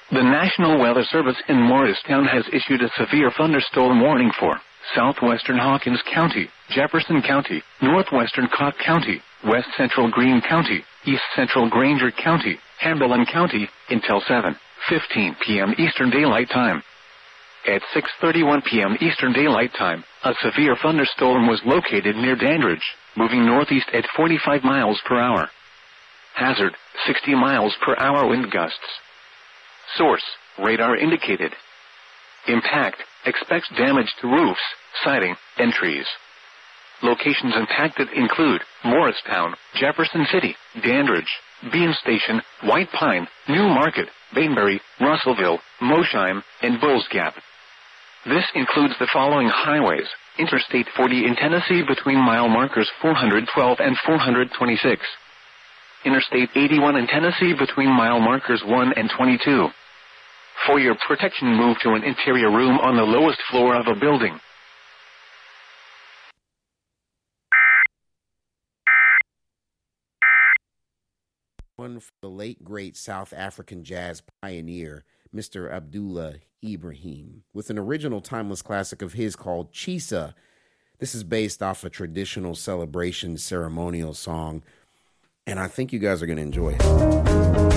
The National Weather Service in Morristown has issued a severe thunderstorm warning for southwestern Hawkins County, Jefferson County, northwestern Cott County, west central Greene County, east central Granger County, Hamilton County, until 7:15 p.m. Eastern Daylight Time. At 6:31 p.m. Eastern Daylight Time, a severe thunderstorm was located near Dandridge, moving northeast at 45 miles per hour. Hazard, 60 miles per hour wind gusts. Source, radar indicated. Impact, expects damage to roofs, siding, and trees. Locations impacted include Morristown, Jefferson City, Dandridge, Bean Station, White Pine, New Market, Bainbury, Russellville, Mosheim, and Bulls Gap. This includes the following highways: Interstate 40 in Tennessee between mile markers 412 and 426. Interstate 81 in Tennessee between mile markers 1 and 22. For your protection, move to an interior room on the lowest floor of a building. One for the late great South African jazz pioneer, Mr. Abdullah Ibrahim, with an original timeless classic of his called Chisa. This is based off a traditional celebration ceremonial song, and I think you guys are going to enjoy it.